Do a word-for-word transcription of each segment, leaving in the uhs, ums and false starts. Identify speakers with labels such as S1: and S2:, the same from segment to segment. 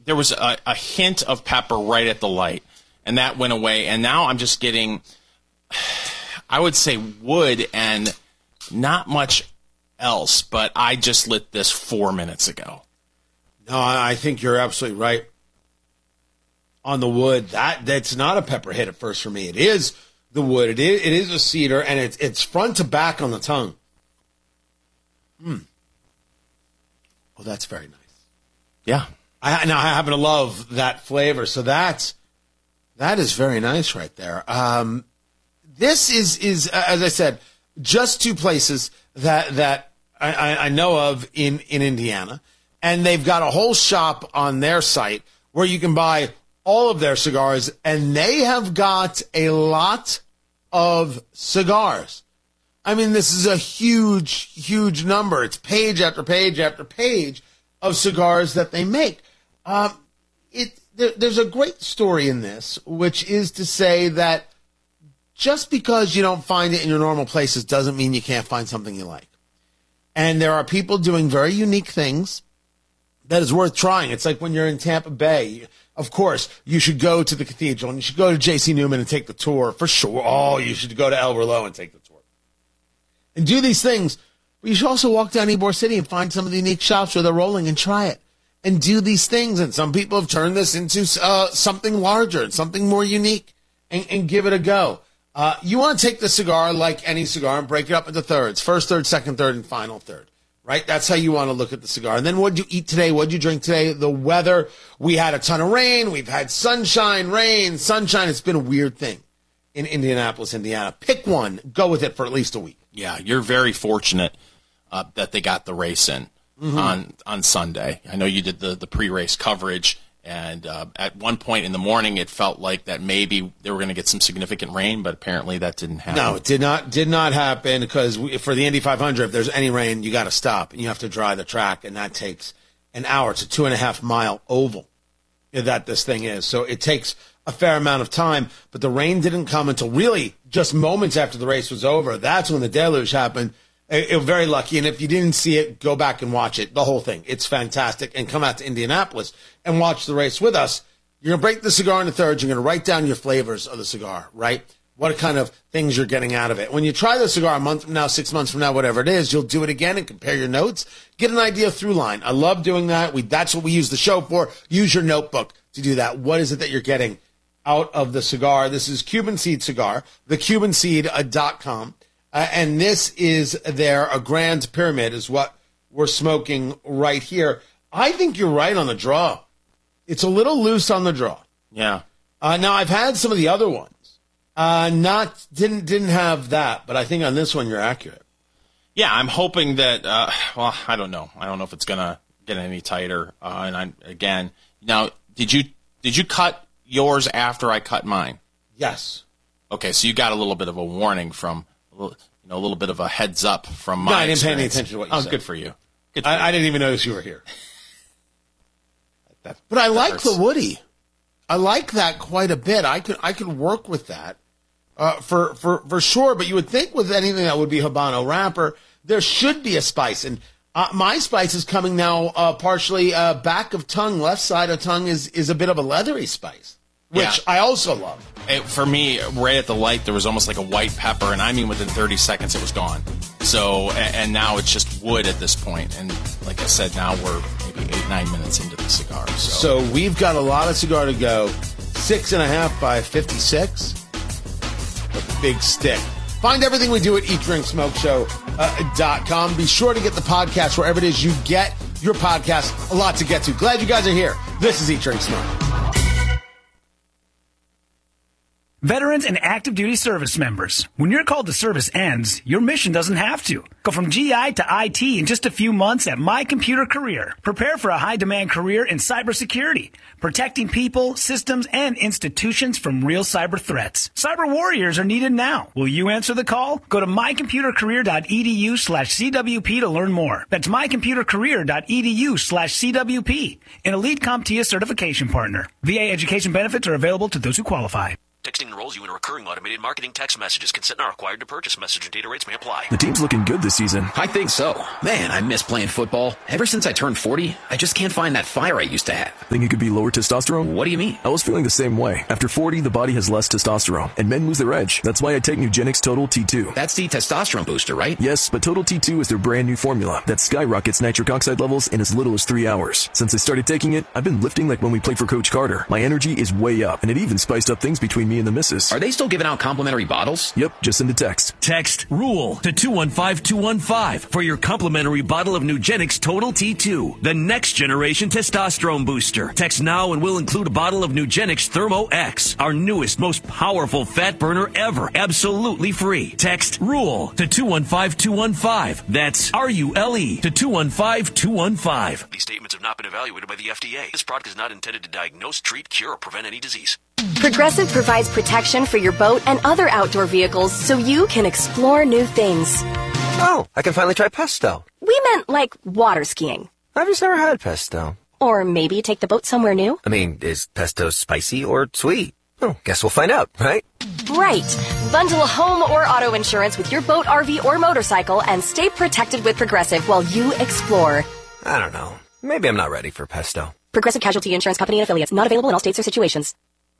S1: there was a, a hint of pepper right at the light, and that went away. And now I'm just getting, I would say wood and not much else, but I just lit this four minutes ago.
S2: No, I think you're absolutely right on the wood. That that's not a pepper hit at first for me. It is the wood. It is it is a cedar, and it's it's front to back on the tongue. Hmm. Well, that's very nice.
S1: Yeah.
S2: I now I happen to love that flavor, so that's that is very nice right there. Um, this is is as I said, just two places that that I, I know of in in Indiana. And they've got a whole shop on their site where you can buy all of their cigars, and they have got a lot of cigars. I mean, this is a huge, huge number. It's page after page after page of cigars that they make. Um, it there, there's a great story in this, which is to say that just because you don't find it in your normal places doesn't mean you can't find something you like. And there are people doing very unique things that is worth trying. It's like when you're in Tampa Bay. Of course, you should go to the cathedral, and you should go to J C. Newman and take the tour, for sure. Oh, you should go to El Reloj and take the tour. And do these things. But you should also walk down Ybor City and find some of the unique shops where they're rolling and try it. And do these things. And some people have turned this into uh, something larger and something more unique, and, and give it a go. Uh, you want to take the cigar like any cigar and break it up into thirds. First third, second third, and final third. Right? That's how you want to look at the cigar. And then what'd you eat today? What'd you drink today? The weather. We had a ton of rain. We've had sunshine, rain, sunshine. It's been a weird thing in Indianapolis, Indiana. Pick one. Go with it for at least a week.
S1: Yeah, you're very fortunate uh, that they got the race in mm-hmm. on on Sunday. I know you did the, the pre-race coverage, and uh, at one point in the morning it felt like that maybe they were going to get some significant rain, but apparently that didn't happen.
S2: No, it did not did not happen, because we, for the Indy five hundred, if there's any rain, you got to stop, and you have to dry the track, and that takes an hour. It's a two and a half mile oval that this thing is, so it takes a fair amount of time, but the rain didn't come until really just moments after the race was over. That's when the deluge happened. It, it was very lucky, and if you didn't see it, go back and watch it, the whole thing. It's fantastic, and come out to Indianapolis and watch the race with us. You're going to break the cigar into thirds. You're going to write down your flavors of the cigar, right? What kind of things you're getting out of it. When you try the cigar a month from now, six months from now, whatever it is, you'll do it again and compare your notes. Get an idea through line. I love doing that. We That's what we use the show for. Use your notebook to do that. What is it that you're getting out of the cigar? This is Cuban Seed Cigar, the cuban seed dot com. Uh, and this is their a Grand Pyramid is what we're smoking right here. I think you're right on the draw. It's a little loose on the draw.
S1: Yeah.
S2: Uh, now, I've had some of the other ones. Uh, not didn't didn't have that, but I think on this one you're accurate.
S1: Yeah, I'm hoping that, uh, well, I don't know. I don't know if it's going to get any tighter. Uh, and I again, now, did you did you cut yours after I cut mine?
S2: Yes.
S1: Okay, so you got a little bit of a warning from, you know, a little bit of a heads up from my
S2: No, I didn't
S1: experience.
S2: pay any attention to what you
S1: oh,
S2: said.
S1: good for you. Good for
S2: I,
S1: you.
S2: I didn't even notice you were here.
S1: That,
S2: but I
S1: that
S2: like
S1: hurts.
S2: the woody. I like that quite a bit. I could I could work with that uh, for, for, for sure. But you would think with anything that would be Habano wrapper, there should be a spice. And uh, my spice is coming now uh, partially uh, back of tongue, left side of tongue is, is a bit of a leathery spice, which
S1: Yeah.
S2: I also love.
S1: It, for me, right at the light, there was almost like a white pepper, and I mean within thirty seconds it was gone. So, and, and now it's just wood at this point. And like I said, now we're maybe eight, nine minutes into the cigar. So,
S2: So we've got a lot of cigar to go. Six and a half by fifty-six. A big stick. Find everything we do at eat drink smoke show dot com. Be sure to get the podcast wherever it is you get your podcast. A lot to get to. Glad you guys are here. This is Eat Drink Smoke.
S3: Veterans and active duty service members, when your call to service ends, your mission doesn't have to. Go from G I to I T in just a few months at My Computer Career. Prepare for a high-demand career in cybersecurity, protecting people, systems, and institutions from real cyber threats. Cyber warriors are needed now. Will you answer the call? Go to my computer career dot e d u slash c w p to learn more. That's my computer career dot e d u slash c w p, an Elite CompTIA certification partner. V A education benefits are available to those who qualify.
S4: Texting enrolls you in recurring automated marketing text messages. Consent not required to purchase. Message and data rates may apply.
S5: The team's looking good this season.
S6: I think so. Man, I miss playing football. Ever since I turned forty, I just can't find that fire I used to have.
S5: Think it could be lower testosterone?
S6: What do you mean?
S5: I was feeling the same way. After forty, the body has less testosterone, and men lose their edge. That's why I take Nugenix Total T two.
S6: That's the testosterone booster, right?
S5: Yes, but Total T two is their brand new formula that skyrockets nitric oxide levels in as little as three hours. Since I started taking it, I've been lifting like when we played for Coach Carter. My energy is way up, and it even spiced up things between me and the missus.
S6: Are they still giving out complimentary bottles?
S5: Yep, just send a text.
S7: Text RULE to two one five two one five for your complimentary bottle of Nugenix Total T two, the next generation testosterone booster. Text now and we'll include a bottle of Nugenix Thermo X, our newest, most powerful fat burner ever, absolutely free. Text RULE to two one five two one five. That's R U L E to two one five two one five.
S4: These statements have not been evaluated by the F D A. This product is not intended to diagnose, treat, cure, or prevent any disease.
S8: Progressive provides protection for your boat and other outdoor vehicles so you can explore new things.
S9: Oh, I can finally try pesto.
S8: We meant like water skiing.
S9: I've just never had pesto.
S8: Or maybe take the boat somewhere new.
S9: I mean, is pesto spicy or sweet? Oh, guess we'll find out, right?
S8: Right. Bundle home or auto insurance with your boat, R V, or motorcycle and stay protected with Progressive while you explore.
S9: I don't know. Maybe I'm not ready for pesto.
S8: Progressive Casualty Insurance Company and affiliates. Not available in all states or situations.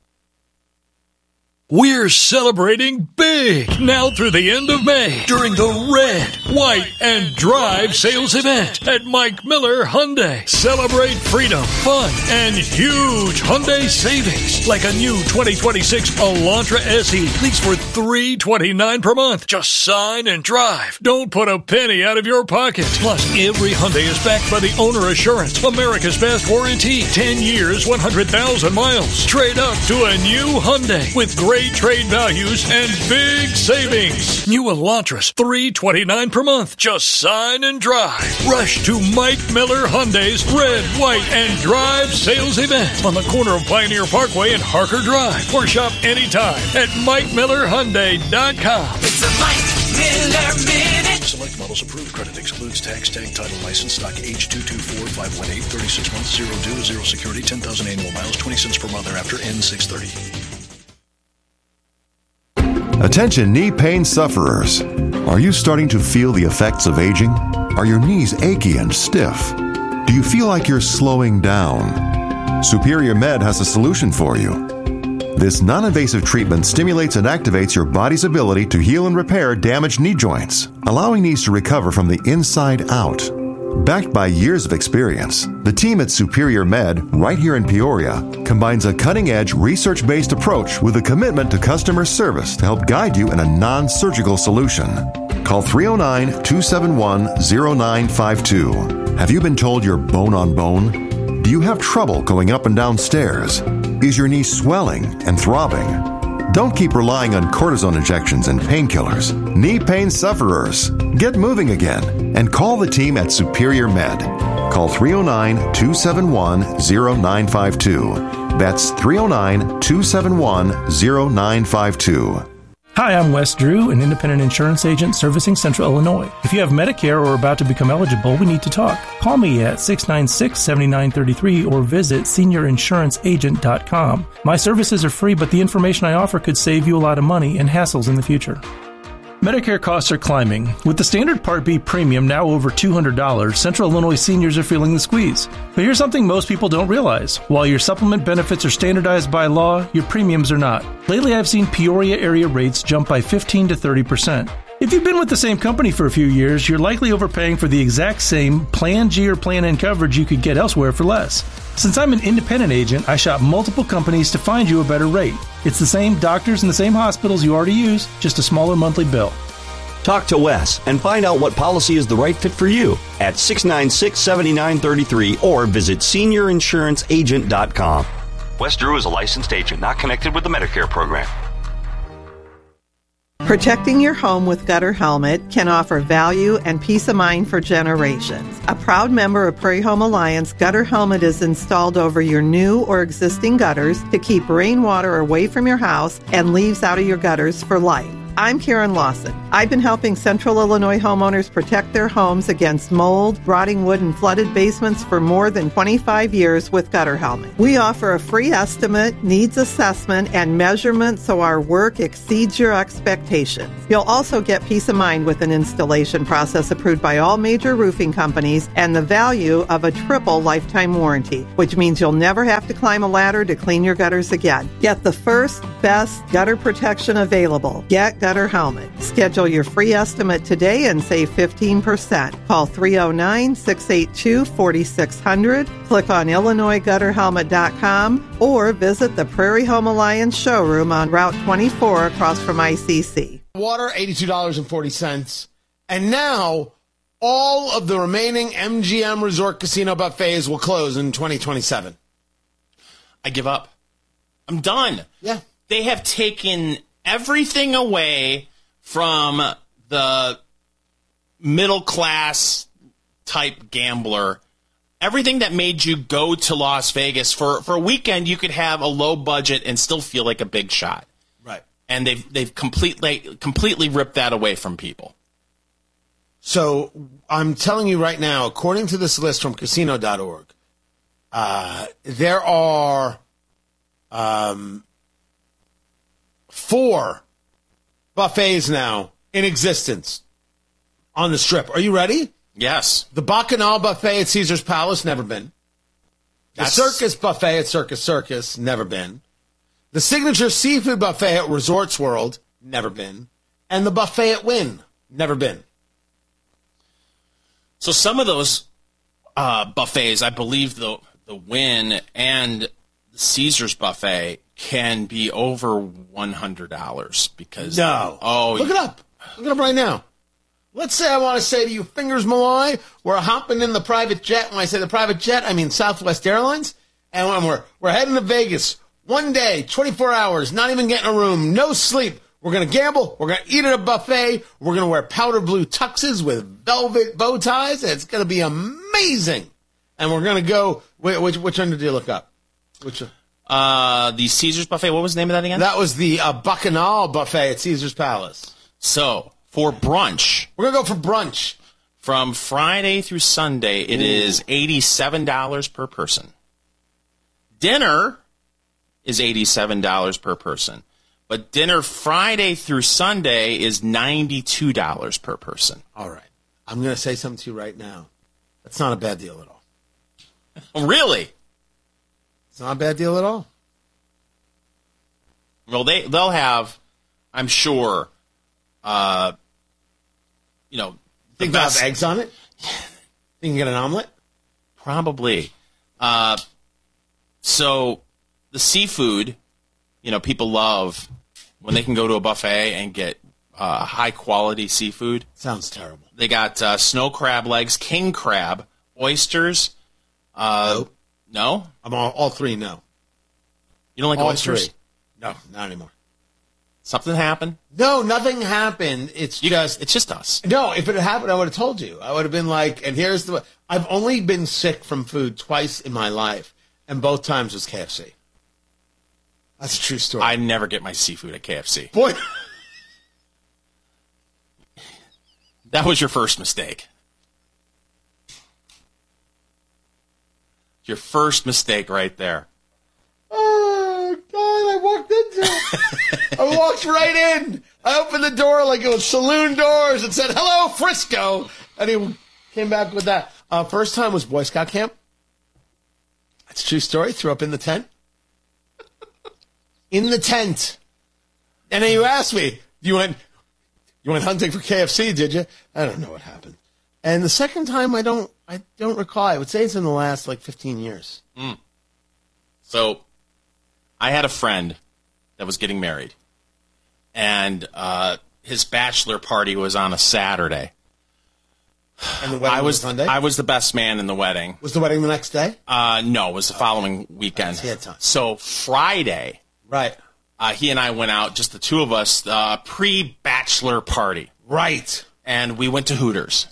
S10: We're celebrating big now through the end of May during the Red, White, and Drive sales event at Mike Miller Hyundai. Celebrate freedom, fun, and huge Hyundai savings. Like a new twenty twenty-six Elantra S E. Lease for three hundred twenty-nine dollars per month. Just sign and drive. Don't put a penny out of your pocket. Plus, every Hyundai is backed by the Owner Assurance, America's best warranty. ten years, one hundred thousand miles. Trade up to a new Hyundai with great trade values and big savings. New Elantras, three hundred twenty-nine dollars per month. Just sign and drive. Rush to Mike Miller Hyundai's Red, White, and Drive sales event on the corner of Pioneer Parkway and Harker Drive. Or shop anytime at Mike Miller Hyundai dot com.
S7: It's a Mike Miller Minute.
S10: Select models approved. Credit excludes tax, tag, title, license, stock, age two two four five one eight, thirty-six months, zero due, zero security, ten thousand annual miles, twenty cents per mile thereafter, N six thirty.
S11: Attention knee pain sufferers. Are you starting to feel the effects of aging? Are your knees achy and stiff? Do you feel like you're slowing down? Superior Med has a solution for you. This non-invasive treatment stimulates and activates your body's ability to heal and repair damaged knee joints, allowing knees to recover from the inside out. Backed by years of experience, the team at Superior Med, right here in Peoria, combines a cutting-edge, research-based approach with a commitment to customer service to help guide you in a non-surgical solution. Call three oh nine, two seven one, oh nine five two. Have you been told you're bone on bone? Do you have trouble going up and down stairs? Is your knee swelling and throbbing? Don't keep relying on cortisone injections and painkillers. Knee pain sufferers, get moving again and call the team at Superior Med. Call three oh nine, two seven one, oh nine five two. That's three oh nine, two seven one, oh nine five two.
S12: Hi, I'm Wes Drew, an independent insurance agent servicing Central Illinois. If you have Medicare or are about to become eligible, we need to talk. Call me at six nine six, seven nine three three or visit senior insurance agent dot com. My services are free, but the information I offer could save you a lot of money and hassles in the future. Medicare costs are climbing. With the standard Part B premium now over two hundred dollars, Central Illinois seniors are feeling the squeeze. But here's something most people don't realize. While your supplement benefits are standardized by law, your premiums are not. Lately, I've seen Peoria area rates jump by fifteen to thirty percent. If you've been with the same company for a few years, you're likely overpaying for the exact same Plan G or Plan N coverage you could get elsewhere for less. Since I'm an independent agent, I shop multiple companies to find you a better rate. It's the same doctors and the same hospitals you already use, just a smaller monthly bill.
S13: Talk to Wes and find out what policy is the right fit for you at six nine six, seven nine three three or visit senior insurance agent dot com.
S4: Wes Drew is a licensed agent not connected with the Medicare program.
S14: Protecting your home with Gutter Helmet can offer value and peace of mind for generations. A proud member of Prairie Home Alliance, Gutter Helmet is installed over your new or existing gutters to keep rainwater away from your house and leaves out of your gutters for life. I'm Karen Lawson. I've been helping Central Illinois homeowners protect their homes against mold, rotting wood, and flooded basements for more than twenty-five years with Gutter Helmet. We offer a free estimate, needs assessment, and measurement so our work exceeds your expectations. You'll also get peace of mind with an installation process approved by all major roofing companies and the value of a triple lifetime warranty, which means you'll never have to climb a ladder to clean your gutters again. Get the first, best gutter protection available. Get Gutter Helmet. Schedule your free estimate today and save fifteen percent. Call three oh nine, six eight two, four six zero zero, click on Illinois Gutter Helmet dot com, or visit the Prairie Home Alliance showroom on Route twenty-four across from I C C.
S2: Water, eighty-two dollars and forty cents. And now, all of the remaining M G M Resort Casino buffets will close in twenty twenty-seven.
S1: I give up. I'm done.
S2: Yeah.
S1: They have taken everything away from the middle class type gambler. Everything that made you go to Las Vegas for, for a weekend, you could have a low budget and still feel like a big shot.
S2: Right.
S1: And they've they've completely completely ripped that away from people.
S2: So I'm telling you right now, according to this list from casino dot org, uh, there are um, four buffets now in existence on the Strip. Are you ready?
S1: Yes.
S2: The Bacchanal Buffet at Caesar's Palace, never been. The
S1: That's...
S2: Circus Buffet at Circus Circus, never been. The Signature Seafood Buffet at Resorts World, never been. And the Buffet at Wynn, never been.
S1: So some of those uh, buffets, I believe the the Wynn and the Caesar's Buffet can be over one hundred dollars because...
S2: No.
S1: Oh,
S2: Look it up. Look it up right now. Let's say I want to say to you, Fingers Malloy, we're hopping in the private jet. When I say the private jet, I mean Southwest Airlines. And when we're, we're heading to Vegas, one day, twenty-four hours, not even getting a room, no sleep. We're going to gamble. We're going to eat at a buffet. We're going to wear powder blue tuxes with velvet bow ties. It's going to be amazing. And we're going to go, which, which one did you look up? Which one?
S1: Uh, the Caesar's Buffet, what was the name of that again?
S2: That was the uh, Bacchanal Buffet at Caesar's Palace.
S1: So, for brunch.
S2: We're going to go for brunch.
S1: From Friday through Sunday, it Ooh. is eighty-seven dollars per person. Dinner is eighty-seven dollars per person. But dinner Friday through Sunday is ninety-two dollars per person.
S2: All right. I'm going to say something to you right now. That's not a bad deal at all.
S1: Oh, really?
S2: It's not a bad deal at all.
S1: Well, they, they'll have, I'm sure, uh, you know,
S2: Think they'll have eggs on it? You can get an omelet?
S1: Probably. Uh, so the seafood, you know, people love when they can go to a buffet and get uh, high-quality seafood.
S2: Sounds terrible.
S1: They got uh, snow crab legs, king crab, oysters. Uh,
S2: nope.
S1: No?
S2: I'm all, all three, no.
S1: You don't like
S2: all
S1: oysters?
S2: Three. No, not anymore.
S1: Something happened?
S2: No, nothing happened. It's
S1: you,
S2: just...
S1: It's just us.
S2: No, if it had happened, I would have told you. I would have been like, and here's the... I've only been sick from food twice in my life, and both times was K F C. That's a true story.
S1: I never get my seafood at K F C.
S2: Boy...
S1: That was your first mistake. Your first mistake right there.
S2: Oh, God, I walked into it. I walked right in. I opened the door like it was saloon doors and said, hello, Frisco. And he came back with that. Uh, first time was Boy Scout camp. That's a true story. Threw up in the tent. In the tent. And then you asked me, you went, you went hunting for K F C, did you? I don't know what happened. And the second time, I don't, I don't recall. I would say it's in the last like fifteen years.
S1: Mm. So, I had a friend that was getting married, and uh, his bachelor party was on a Saturday.
S2: And the wedding
S1: I was,
S2: was Sunday?
S1: I was the best man in the wedding.
S2: Was the wedding the next day?
S1: Uh, no, it was the following weekend.
S2: He had time.
S1: So Friday,
S2: right?
S1: Uh, he and I went out, just the two of us, uh, pre-bachelor party.
S2: Right.
S1: And we went to Hooters.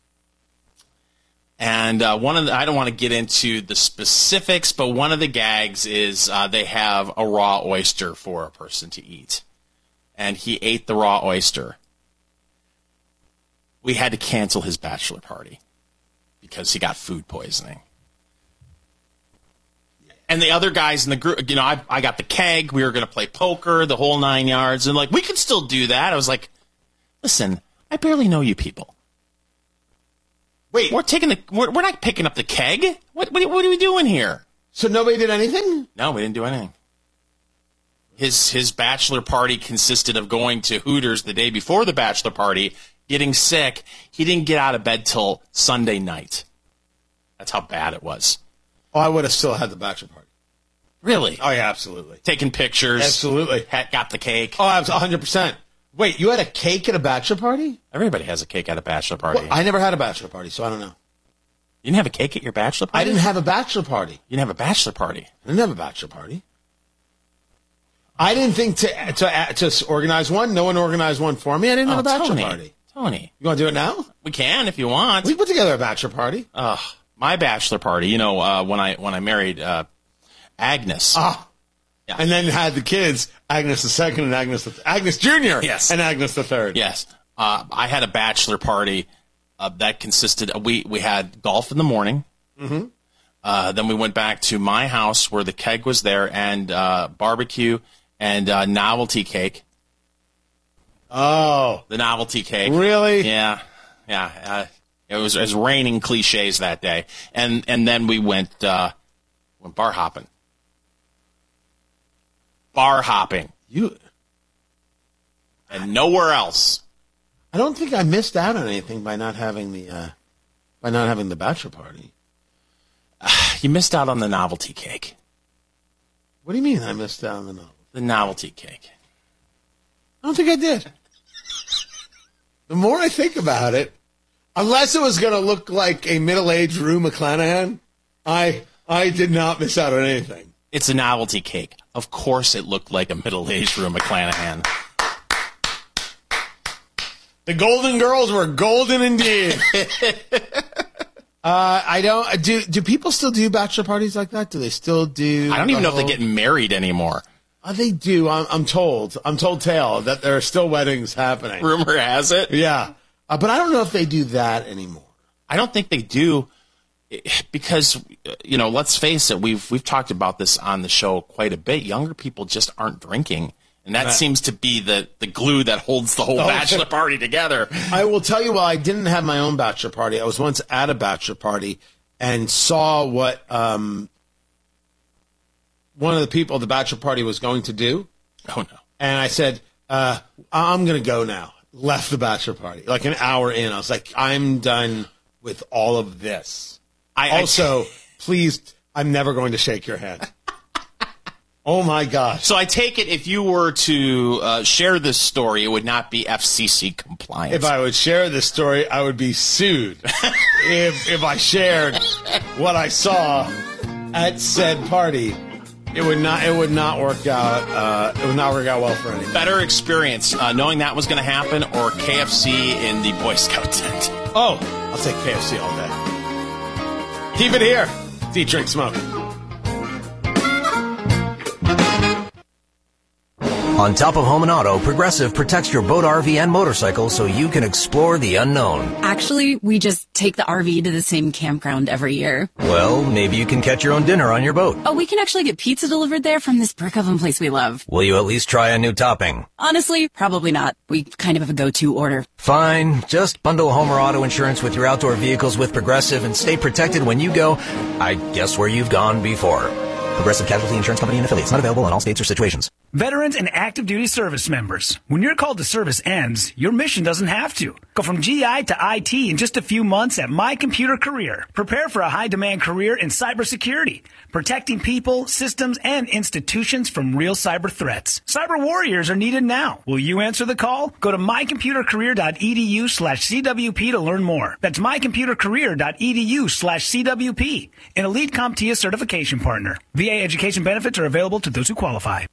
S1: And uh, one of the, I don't want to get into the specifics, but one of the gags is uh, they have a raw oyster for a person to eat. and he ate the raw oyster. We had to cancel his bachelor party because he got food poisoning. And the other guys in the group, you know, I, I got the keg. We were going to play poker, the whole nine yards. And, like, we could still do that. I was like, listen, I barely know you people.
S2: Wait.
S1: We're taking the, we're, we're not picking up the keg. What, what, what are we doing here?
S2: So nobody did anything?
S1: No, we didn't do anything. His, his bachelor party consisted of going to Hooters the day before the bachelor party, getting sick. He didn't get out of bed till Sunday night. That's how bad it was.
S2: Oh, I would have still had the bachelor party.
S1: Really?
S2: Oh, yeah, absolutely.
S1: Taking pictures.
S2: Absolutely.
S1: Had, got the cake.
S2: Oh, I was one hundred percent. Wait, you had a cake at a bachelor party?
S1: Everybody has a cake at a bachelor party.
S2: Well, I never had a bachelor party, so I don't know.
S1: You didn't have a cake at your bachelor party?
S2: I didn't have a bachelor party.
S1: You didn't have a bachelor party?
S2: I didn't have a bachelor party. I didn't think to to to organize one. No one organized one for me. I didn't
S1: oh,
S2: have a bachelor
S1: Tony,
S2: party.
S1: Tony.
S2: You want to do it now?
S1: We can if you want.
S2: We put together a bachelor party.
S1: Ugh. My bachelor party, you know, uh, when I when I married uh, Agnes.
S2: Ah. Yeah. And then had the kids, Agnes the second and Agnes the th- Agnes Junior
S1: Yes.
S2: And Agnes the third.
S1: Yes. Uh, I had a bachelor party uh, that consisted of, we, we had golf in the morning.
S2: Mm-hmm.
S1: Uh, then we went back to my house where the keg was there and uh, barbecue and uh, novelty cake.
S2: Oh.
S1: The novelty cake.
S2: Really?
S1: Yeah. Yeah. Uh, it was, it was raining cliches that day. And and then we went, uh, went bar hopping. Bar hopping.
S2: You
S1: and nowhere else.
S2: I don't think I missed out on anything by not having the uh, by not having the bachelor party.
S1: You missed out on the novelty cake.
S2: What do you mean I missed out on the novelty?
S1: The novelty cake.
S2: I don't think I did. The more I think about it, unless it was going to look like a middle-aged Rue McClanahan, I I did not miss out on anything.
S1: It's a novelty cake. Of course it looked like a middle-aged Rue McClanahan.
S2: The Golden Girls were golden indeed. uh, I don't do. Do people still do bachelor parties like that? Do they still do?
S1: I don't even
S2: the
S1: know if they're
S2: whole-
S1: getting married anymore.
S2: Uh, they do. I'm, I'm told. I'm told tale that there are still weddings happening.
S1: Rumor has it.
S2: Yeah, uh, but I don't know if they do that anymore.
S1: I don't think they do, because, you know, let's face it. We've we've talked about this on the show quite a bit. Younger people just aren't drinking. And that
S2: Right.
S1: seems to be the, the glue that holds the whole
S2: The whole
S1: bachelor
S2: thing.
S1: party together.
S2: I will tell you, while I didn't have my own bachelor party, I was once at a bachelor party and saw what um, one of the people at the bachelor party was going to do.
S1: Oh, no.
S2: And I said, uh, I'm going to go now. Left the bachelor party. Like an hour in, I was like, I'm done with all of this.
S1: I
S2: Also, please, I'm never going to shake your hand. Oh, my gosh.
S1: So I take it if you were to uh, share this story, it would not be F C C compliant.
S2: If I would share this story, I would be sued. if if I shared what I saw at said party, it would not it would not work out. Uh, it would not work out well for anyone.
S1: Better experience uh, knowing that was going to happen, or K F C in the Boy Scout tent?
S2: Oh, I'll take K F C all day. Keep it here. It's Eat, Drink, Smoke.
S9: On top of home and auto, Progressive protects your boat, R V, and motorcycle so you can explore the unknown.
S15: Actually, we just take the R V to the same campground every year.
S9: Well, maybe you can catch your own dinner on your boat.
S15: Oh, we can actually get pizza delivered there from this brick oven place we love.
S9: Will you at least try a new topping?
S15: Honestly, probably not. We kind of have a go-to order.
S9: Fine. Just bundle home or auto insurance with your outdoor vehicles with Progressive and stay protected when you go, I guess, where you've gone before. Progressive Casualty Insurance Company and Affiliates. Not available in all states or situations.
S3: Veterans and active duty service members. When your call to service ends, your mission doesn't have to. Go from G I to I T in just a few months at My Computer Career. Prepare for a high-demand career in cybersecurity, protecting people, systems, and institutions from real cyber threats. Cyber warriors are needed now. Will you answer the call? Go to mycomputercareer.edu slash CWP to learn more. That's mycomputercareer.edu slash CWP. An Elite CompTIA certification partner. V A education benefits are available to those who qualify.
S16: The Ramsey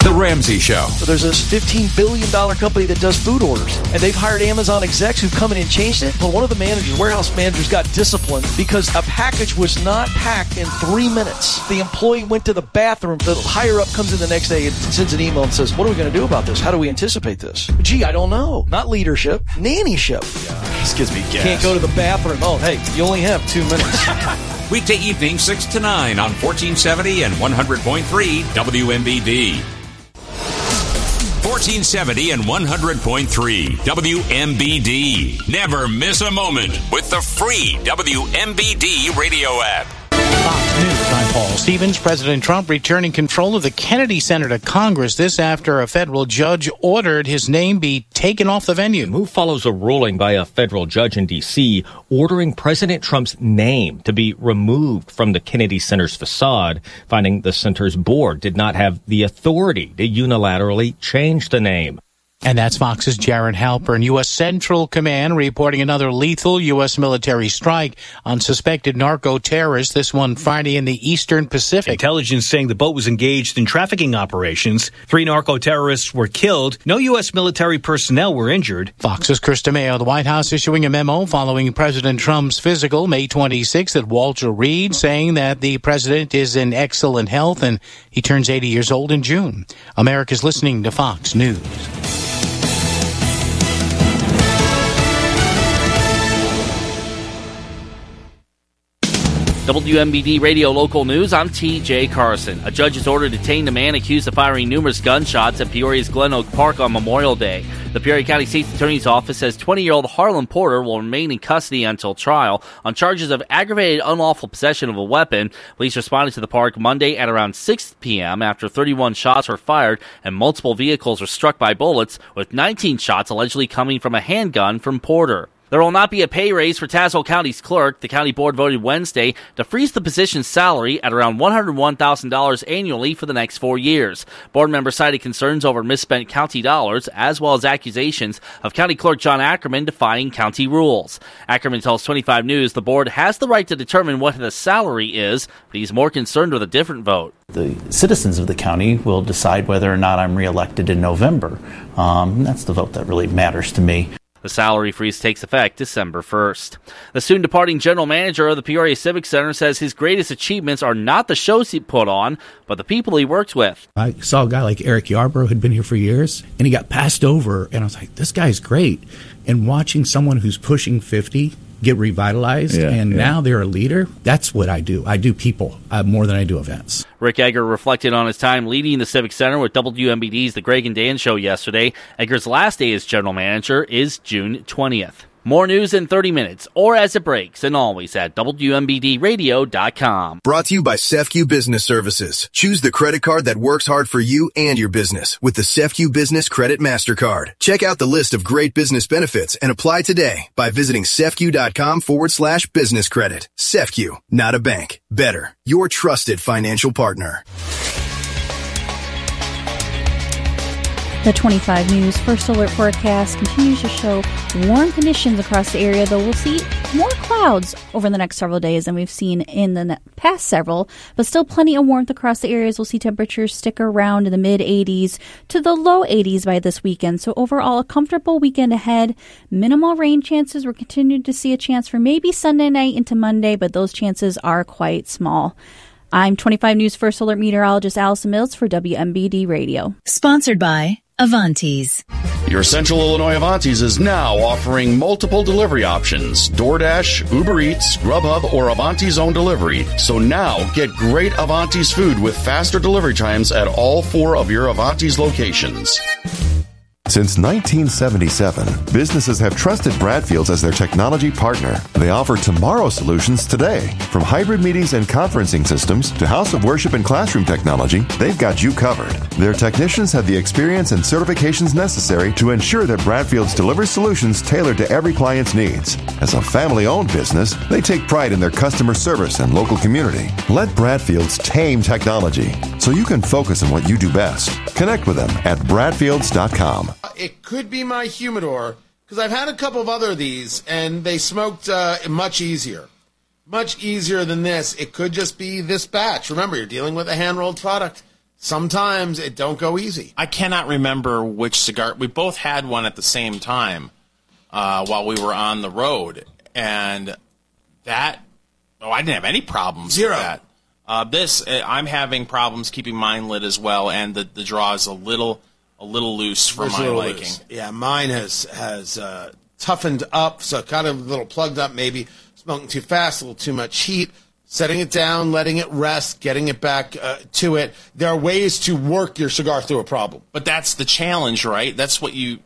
S16: Show.
S17: So there's this fifteen billion dollars company that does food orders, and they've hired Amazon execs who've come in and changed it. But one of the managers, warehouse managers, got disciplined because a package was not packed in three minutes. The employee went to the bathroom. The higher up comes in the next day and sends an email and says, what are we going to do about this? How do we anticipate this? Gee, I don't know. Not leadership, nannyship.
S16: Yeah, this gives me gas.
S17: Can't go to the bathroom. Oh, hey, you only have two minutes.
S18: Weekday evening, six to nine on fourteen seventy and one hundred point three W M B D. fourteen seventy and one hundred point three W M B D. Never miss a moment with the free W M B D radio app.
S19: Fox News, I'm Paul Stevens. President Trump returning control of the Kennedy Center to Congress. This after a federal judge ordered his name be taken off the venue.
S20: The move follows a ruling by a federal judge in D C ordering President Trump's name to be removed from the Kennedy Center's facade, finding the center's board did not have the authority to unilaterally change the name.
S19: And that's Fox's Jared Halpern. U S. Central Command reporting another lethal U S military strike on suspected narco-terrorists, this one Friday in the Eastern Pacific.
S21: Intelligence saying the boat was engaged in trafficking operations. Three narco-terrorists were killed. No U S military personnel were injured.
S19: Fox's Krista Mayo. The White House issuing a memo following President Trump's physical May twenty-sixth at Walter Reed, saying that the president is in excellent health and he turns eighty years old in June. America's listening to Fox News.
S22: W M B D Radio Local News, I'm T J Carson. A judge has ordered to detain a man accused of firing numerous gunshots at Peoria's Glen Oak Park on Memorial Day. The Peoria County State's Attorney's Office says twenty-year-old Harlan Porter will remain in custody until trial on charges of aggravated unlawful possession of a weapon. Police responded to the park Monday at around six p.m. after thirty-one shots were fired and multiple vehicles were struck by bullets, with nineteen shots allegedly coming from a handgun from Porter. There will not be a pay raise for Tazewell County's clerk. The county board voted Wednesday to freeze the position's salary at around one hundred one thousand dollars annually for the next four years. Board members cited concerns over misspent county dollars, as well as accusations of County Clerk John Ackerman defying county rules. Ackerman tells twenty-five News the board has the right to determine what the salary is, but he's more concerned with a different vote.
S23: The citizens of the county will decide whether or not I'm reelected in November. Um, that's the vote that really matters to me.
S22: The salary freeze takes effect December first. The soon-departing general manager of the Peoria Civic Center says his greatest achievements are not the shows he put on, but the people he works with.
S24: I saw a guy like Eric Yarbrough had been here for years, and he got passed over, and I was like, this guy's great. And watching someone who's pushing fifty get revitalized, yeah, and yeah. now they're a leader, that's what I do. I do people uh, more than I do events.
S22: Rick Egger reflected on his time leading the Civic Center with W M B D's The Greg and Dan Show yesterday. Egger's last day as general manager is June twentieth. More news in thirty minutes, or as it breaks, and always at W M B D radio dot com.
S25: Brought to you by Sefcu Business Services. Choose the credit card that works hard for you and your business with the Sefcu Business Credit MasterCard. Check out the list of great business benefits and apply today by visiting sefcu.com forward slash business credit. Sefcu, not a bank. Better. Your trusted financial partner.
S26: The twenty-five News First Alert forecast continues to show warm conditions across the area, though we'll see more clouds over the next several days than we've seen in the past several, but still plenty of warmth across the areas. We'll see temperatures stick around in the mid eighties to the low eighties by this weekend. So overall, a comfortable weekend ahead. Minimal rain chances. We're continuing to see a chance for maybe Sunday night into Monday, but those chances are quite small. I'm twenty-five News First Alert meteorologist Allison Mills for W M B D Radio.
S27: Sponsored by Avantis.
S28: Your Central Illinois Avantis is now offering multiple delivery options: DoorDash, Uber Eats, Grubhub, or Avanti's own delivery. So now get great Avantis food with faster delivery times at all four of your Avantis locations.
S11: Since nineteen seventy-seven, businesses have trusted Bradfields as their technology partner. They offer tomorrow solutions today. From hybrid meetings and conferencing systems to house of worship and classroom technology, they've got you covered. Their technicians have the experience and certifications necessary to ensure that Bradfields delivers solutions tailored to every client's needs. As a family-owned business, they take pride in their customer service and local community. Let Bradfields tame technology so you can focus on what you do best. Connect with them at bradfields dot com.
S2: It could be my humidor, because I've had a couple of other of these, and they smoked uh, much easier. Much easier than this. It could just be this batch. Remember, you're dealing with a hand-rolled product. sometimes it don't go easy.
S1: I cannot remember which cigar. We both had one at the same time uh, while we were on the road. And that, oh, I didn't have any problems
S2: Zero.
S1: with that. Uh, this, uh, I'm having problems keeping mine lit as well, and the, the draw is a little a little loose for
S2: It's a
S1: my
S2: little
S1: liking.
S2: loose. Yeah, mine has has uh, toughened up, so kind of a little plugged up maybe. Smoking too fast, a little too much heat. Setting it down, letting it rest, getting it back uh, to it. There are ways to work your cigar through a problem.
S1: But that's the challenge, right? That's what you...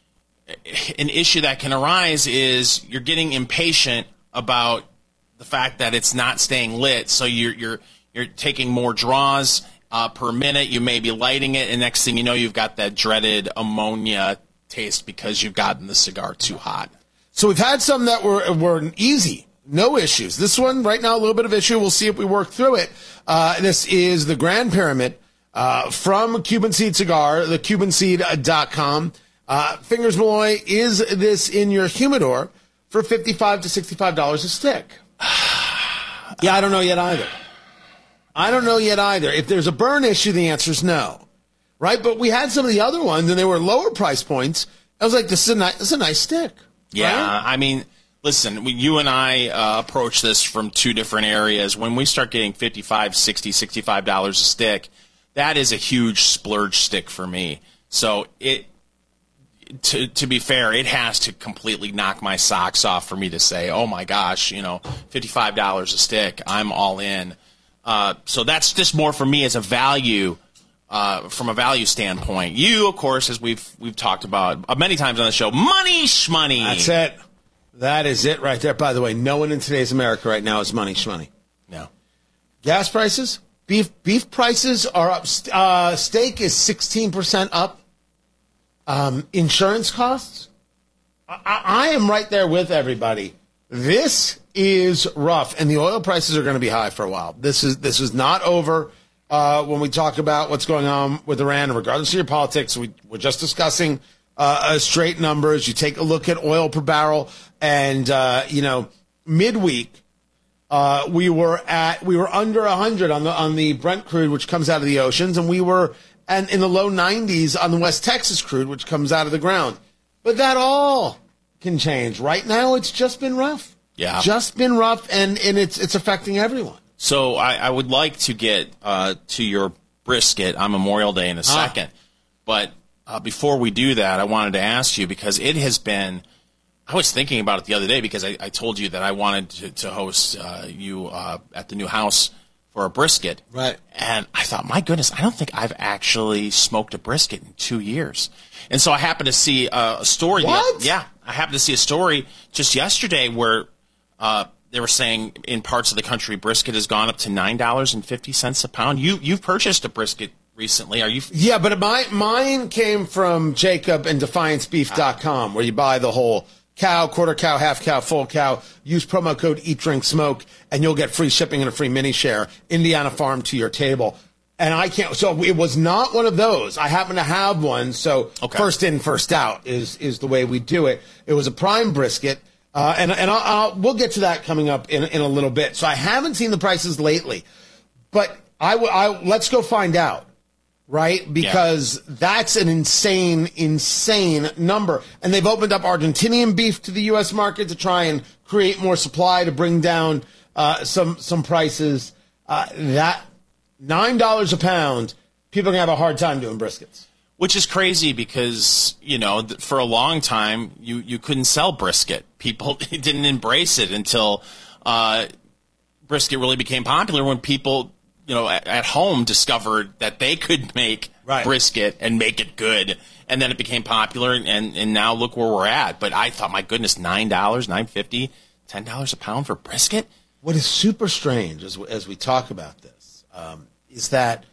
S1: An issue that can arise is you're getting impatient about the fact that it's not staying lit, so you're you're you're taking more draws uh, per minute. You may be lighting it, and next thing you know, you've got that dreaded ammonia taste because you've gotten the cigar too hot.
S2: So we've had some that were were easy, no issues. This one right now, a little bit of issue. We'll see if we work through it. Uh, this is the Grand Pyramid uh, from Cuban Seed Cigar, the cuban seed dot com. Uh, Fingers Malloy, is this in your humidor for fifty-five to sixty-five dollars a stick? Yeah, I don't know yet either. I don't know yet either. If there's a burn issue, the answer is no. Right? But we had some of the other ones, and they were lower price points. I was like, this is a, ni- this is a nice stick.
S1: Yeah,
S2: right?
S1: I mean, listen, we, you and I uh, approach this from two different areas. When we start getting fifty-five, sixty, sixty-five dollars a stick, that is a huge splurge stick for me. So it... To to be fair, it has to completely knock my socks off for me to say, oh, my gosh, you know, fifty-five dollars a stick, I'm all in. Uh, so that's just more for me as a value, uh, from a value standpoint. You, of course, as we've we've talked about many times on the show, money shmoney.
S2: That's it. That is it right there. By the way, no one in today's America right now is money shmoney.
S1: No.
S2: Gas prices, beef beef prices are up. Uh, steak is sixteen percent up. Um, insurance costs, I, I am right there with everybody. This is rough, and the oil prices are going to be high for a while. This is this is not over uh, when we talk about what's going on with Iran. And regardless of your politics, we, we're just discussing uh, uh, straight numbers. You take a look at oil per barrel, and uh, you know midweek uh, we were at we were under a hundred on the on the Brent crude, which comes out of the oceans, and we were. And in the low nineties on the West Texas crude, which comes out of the ground. But that all can change. Right now, it's just been rough.
S1: Yeah.
S2: Just been rough, and, and it's it's affecting everyone.
S1: So I, I would like to get uh, to your brisket on Memorial Day in a second. Ah. But uh, before we do that, I wanted to ask you, because it has been – I was thinking about it the other day because I, I told you that I wanted to, to host uh, you uh, at the new house – for a brisket.
S2: Right.
S1: And I thought, my goodness, I don't think I've actually smoked a brisket in two years. And so I happened to see uh, a story.
S2: What?
S1: The, yeah. I happened to see a story just yesterday where uh, they were saying in parts of the country brisket has gone up to nine dollars and fifty cents a pound. You, you've purchased a brisket recently. Are you?
S2: Yeah, but my, mine came from Jacob and Defiance Beef dot com, where you buy the whole cow, quarter cow, half cow, full cow. Use promo code Eat Drink Smoke, and you'll get free shipping and a free mini share. Indiana Farm to your table. And I can't. So it was not one of those. I happen to have one. So okay. First in, first out is is the way we do it. It was a prime brisket, uh, and and I'll, I'll, we'll get to that coming up in in a little bit. So I haven't seen the prices lately, but I, I let's go find out. Right? Because yeah. That's an insane, insane number. And they've opened up Argentinian beef to the U S market to try and create more supply to bring down uh, some some prices. Uh, that nine dollars a pound, people are going to have a hard time doing briskets.
S1: Which is crazy because, you know, for a long time, you, you couldn't sell brisket. People didn't embrace it until uh, brisket really became popular when people... you know, at, at home discovered that they could make right. brisket and make it good. And then it became popular, and, and now look where we're at. But I thought, my goodness, nine dollars, nine fifty, ten dollars a pound for brisket?
S2: What is super strange as, as we talk about this um, is that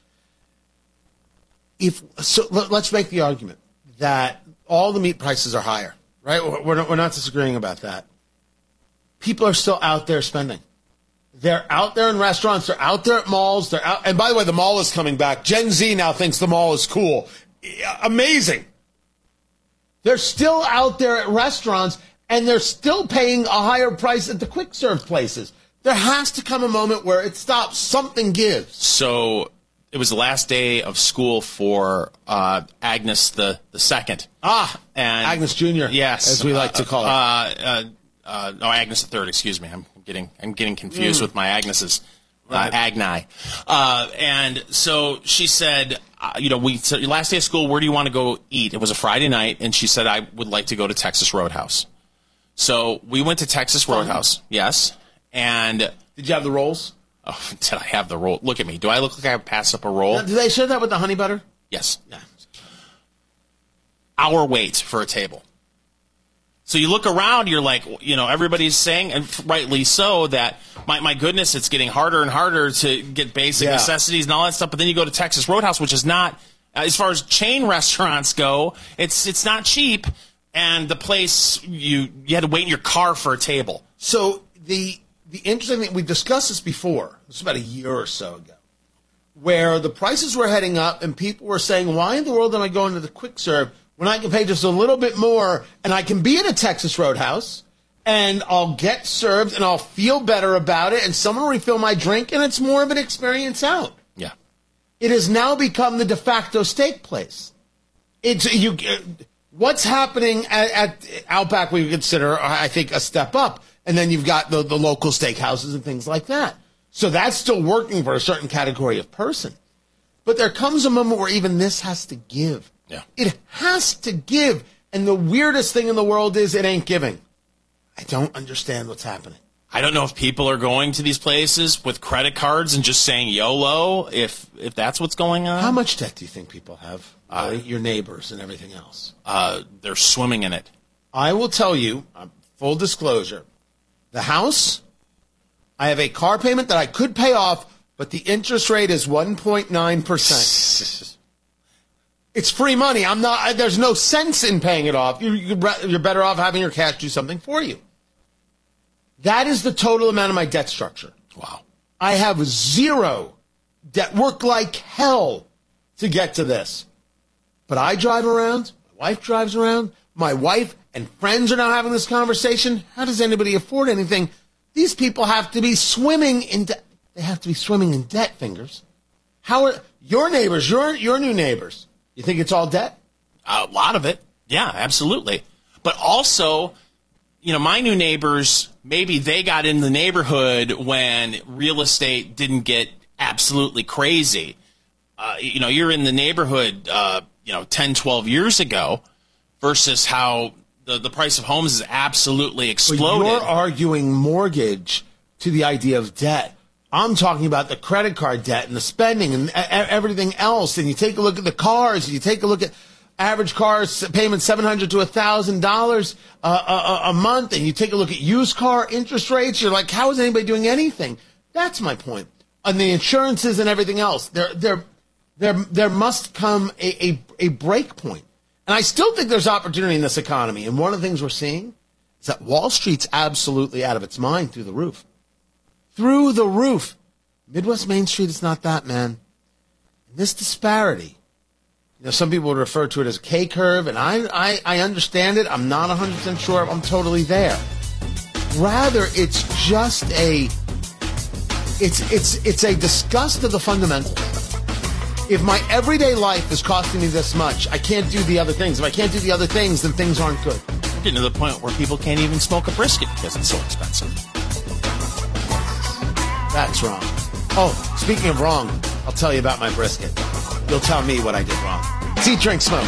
S2: if, so let's make the argument that all the meat prices are higher, right? We're not, we're not disagreeing about that. People are still out there spending. They're out there in restaurants. They're out there at malls. They're out. And by the way, the mall is coming back. Gen Z now thinks the mall is cool. Amazing. They're still out there at restaurants, and they're still paying a higher price at the quick serve places. There has to come a moment where it stops. Something gives.
S1: So it was the last day of school for uh, Agnes the, the second.
S2: Ah,
S1: and
S2: Agnes Junior
S1: Yes,
S2: as we like to call her.
S1: Uh, uh, uh, no, Agnes the third. Excuse me. I'm getting I'm getting confused
S2: Mm.
S1: with my Agnes's. Uh,
S2: Right.
S1: Agni. Uh, and so she said, uh, you know, we so last day of school, where do you want to go eat? It was a Friday night, and she said, I would like to go to Texas Roadhouse. So we went to Texas Roadhouse, yes. And
S2: did you have the rolls?
S1: Oh, did I have the roll? Look at me. Do I look like I passed up a roll?
S2: Now, do they serve that with the honey butter?
S1: Yes. Yeah. Hour wait for a table. So you look around, you're like, you know, everybody's saying, and rightly so, that, my, my goodness, it's getting harder and harder to get basic
S2: Yeah.
S1: necessities and all that stuff. But then you go to Texas Roadhouse, which is not, as far as chain restaurants go, it's it's not cheap. And the place, you you had to wait in your car for a table.
S2: So the the interesting thing, we discussed this before, this was about a year or so ago, where the prices were heading up and people were saying, why in the world am I going to the quick serve when I can pay just a little bit more and I can be at a Texas Roadhouse and I'll get served and I'll feel better about it and someone will refill my drink and it's more of an experience out.
S1: Yeah.
S2: It has now become the de facto steak place. It's you. What's happening at, at Outback we would consider, I think, a step up. And then you've got the, the local steakhouses and things like that. So that's still working for a certain category of person. But there comes a moment where even this has to give.
S1: Yeah.
S2: It has to give. And the weirdest thing in the world is it ain't giving. I don't understand what's happening.
S1: I don't know if people are going to these places with credit cards and just saying YOLO, if if that's what's going on.
S2: How much debt do you think people have? Uh, your neighbors and everything else.
S1: Uh, they're swimming in it.
S2: I will tell you, uh, full disclosure, the house, I have a car payment that I could pay off, but the interest rate is one point nine percent. It's free money. I'm not. There's no sense in paying it off. You, you're better off having your cash do something for you. That is the total amount of my debt structure.
S1: Wow.
S2: I have zero debt. Work like hell to get to this. But I drive around. My wife drives around. My wife and friends are now having this conversation. How does anybody afford anything? These people have to be swimming in debt. They have to be swimming in debt, fingers. How are your neighbors, your your new neighbors? You think it's all debt?
S1: A lot of it. Yeah, absolutely. But also, you know, my new neighbors, maybe they got in the neighborhood when real estate didn't get absolutely crazy. Uh, you know, you're in the neighborhood, uh, you know, ten, twelve years ago versus how the, the price of homes is absolutely exploded.
S2: But you're arguing mortgage to the idea of debt. I'm talking about the credit card debt and the spending and everything else. And you take a look at the cars, and you take a look at average cars payment seven hundred to one thousand dollars uh, a, a month, and you take a look at used car interest rates. You're like, how is anybody doing anything? That's my point. On the insurances and everything else, there, there, there, there must come a, a, a break point. And I still think there's opportunity in this economy. And one of the things we're seeing is that Wall Street's absolutely out of its mind through the roof. Through the roof. Midwest Main Street is not that, man. And this disparity, you know, some people would refer to it as a K-curve, and I, I, I understand it. I'm not one hundred percent sure I'm totally there. Rather, it's just a, it's, it's, it's a disgust of the fundamentals. If my everyday life is costing me this much, I can't do the other things. If I can't do the other things, then things aren't good.
S1: We're getting to the point where people can't even smoke a brisket because it's so expensive.
S2: That's wrong. Oh, speaking of wrong, I'll tell you about my brisket. You'll tell me what I did wrong. It's Eat, Drink, Smoke.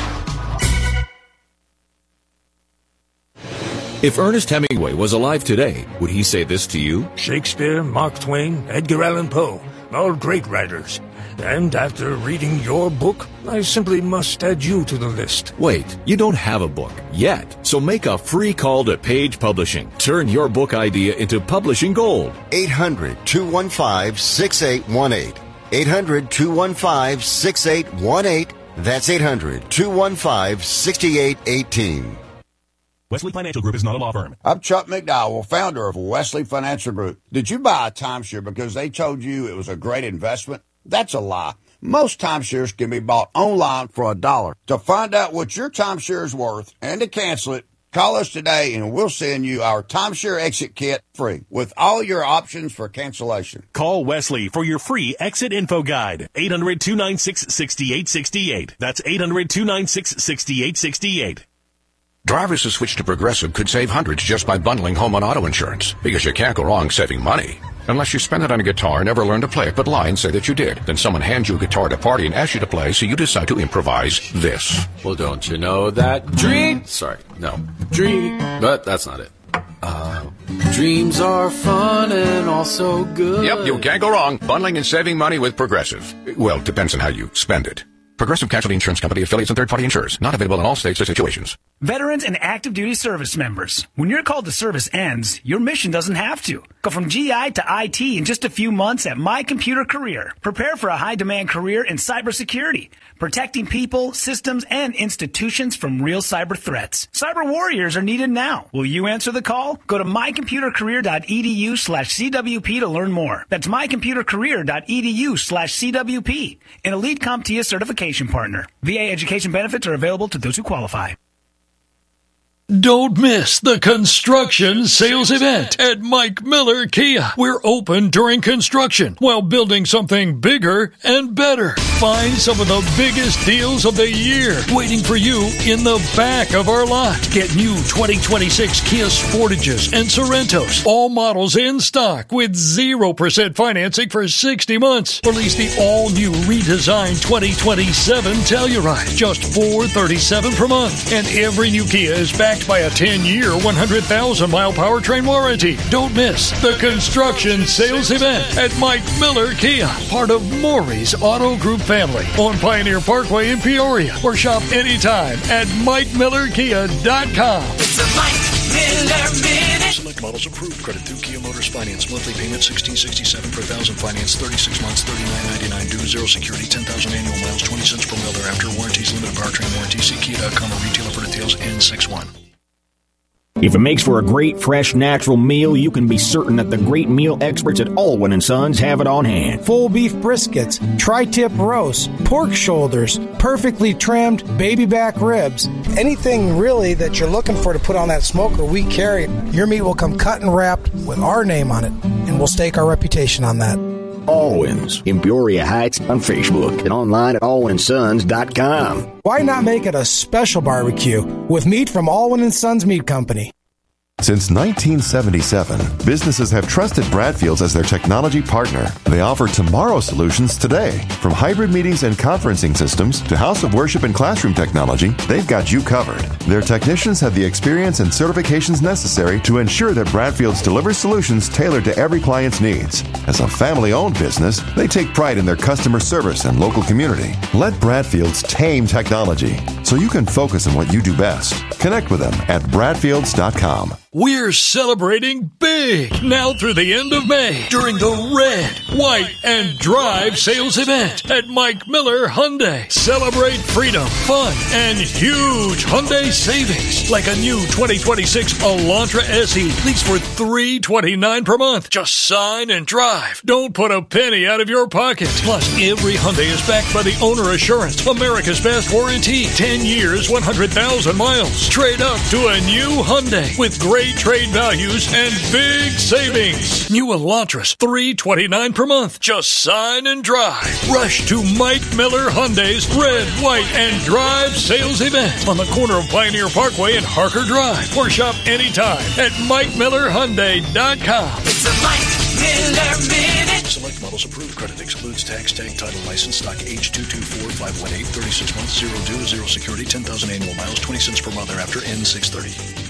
S5: If Ernest Hemingway was alive today, would he say this to you?
S6: Shakespeare, Mark Twain, Edgar Allan Poe, all great writers. And after reading your book, I simply must add you to the list.
S5: Wait, you don't have a book yet, so make a free call to Page Publishing. Turn your book idea into publishing gold.
S7: eight hundred, two one five, six eight one eight. eight hundred, two one five, six eight one eight. That's eight hundred, two one five, six eight one eight.
S8: Wesley Financial Group is not a law firm.
S10: I'm Chuck McDowell, founder of Wesley Financial Group. Did you buy a timeshare because they told you it was a great investment? That's a lie. Most timeshares can be bought online for a dollar. To find out what your timeshare is worth and to cancel it, Call us today and we'll send you our timeshare exit kit free with all your options for cancellation.
S8: Call Wesley for your free exit info guide. eight hundred, two nine six, six eight six eight. That's eight hundred, two nine six, six eight six eight.
S3: Drivers who switch to Progressive could save hundreds just by bundling home and auto insurance, because you can't go wrong saving money. Unless you spend it on a guitar and never learn to play it but lie and say that you did. Then someone hands you a guitar at a party and asks you to play, so you decide to improvise this.
S4: Well, don't you know that dream... Sorry, no. Dream... But that's not it. Uh, dreams are fun and also good.
S3: Yep, you can't go wrong bundling and saving money with Progressive. Well, it depends on how you spend it. Progressive Casualty Insurance Company, affiliates, and third-party insurers. Not available in all states or situations.
S9: Veterans and active duty service members. When your call to service ends, your mission doesn't have to. Go from G I to I T in just a few months at My Computer Career. Prepare for a high-demand career in cybersecurity, protecting people, systems, and institutions from real cyber threats. Cyber warriors are needed now. Will you answer the call? Go to mycomputercareer.edu slash CWP to learn more. That's mycomputercareer.edu slash CWP. An Elite CompTIA certification partner. V A education benefits are available to those who qualify.
S12: Don't miss the construction sales event at Mike Miller Kia. We're open during construction while building something bigger and better. Find some of the biggest deals of the year waiting for you in the back of our lot. Get new twenty twenty-six Kia Sportages and Sorrentos, all models in stock with zero percent financing for sixty months. Release the all-new redesigned twenty twenty-seven Telluride, just four hundred thirty-seven dollars per month. And every new Kia is backed by a ten-year, one hundred thousand mile powertrain warranty. Don't miss the construction sales event at Mike Miller Kia, part of Maury's Auto Group family on Pioneer Parkway in Peoria, or shop anytime at mike miller kia dot com.
S13: It's a Mike Miller Minute.
S14: Select models approved. Credit through Kia Motors Finance. Monthly payment sixteen sixty-seven per thousand. Finance thirty-six months, thirty-nine ninety-nine due. Zero security, ten thousand annual miles, twenty cents per mile thereafter. Warranties limited powertrain warranty. See kia dot com or retailer for details. N sixty-one.
S15: If it makes for a great, fresh, natural meal, you can be certain that the great meal experts at Alwyn and Sons have it on hand.
S16: Full beef briskets, tri-tip roasts, pork shoulders, perfectly trimmed baby back ribs. Anything really that you're looking for to put on that smoker, we carry. Your meat will come cut and wrapped with our name on it, and we'll stake our reputation on that.
S15: Alwyn's in Peoria Heights on Facebook and online at alwyn sons dot com.
S16: Why not make it a special barbecue with meat from Alwyn and Sons Meat Company?
S11: Since nineteen seventy-seven, businesses have trusted Bradfields as their technology partner. They offer tomorrow solutions today. From hybrid meetings and conferencing systems to house of worship and classroom technology, they've got you covered. Their technicians have the experience and certifications necessary to ensure that Bradfields delivers solutions tailored to every client's needs. As a family-owned business, they take pride in their customer service and local community. Let Bradfields tame technology so you can focus on what you do best. Connect with them at bradfields dot com.
S12: We're celebrating big now through the end of May during the Red, White, and Drive sales event at Mike Miller Hyundai. Celebrate freedom, fun, and huge Hyundai savings. Like a new twenty twenty-six Elantra S E lease for three hundred twenty-nine dollars per month. Just sign and drive. Don't put a penny out of your pocket. Plus, every Hyundai is backed by the Owner Assurance, America's best warranty. ten years, one hundred thousand miles. Trade up to a new Hyundai with great trade values and big savings. New Elantras, three hundred twenty-nine dollars per month. Just sign and drive. Rush to Mike Miller Hyundai's Red, White, and Drive sales event on the corner of Pioneer Parkway and Harker Drive. Or shop anytime at mike miller hyundai dot com.
S13: It's a Mike Miller Minute.
S14: Select models approved. Credit excludes tax, tag, title, license, stock, age two two four five one eight, thirty-six months, zero due, zero security, ten thousand annual miles, twenty cents per mile thereafter, N six thirty.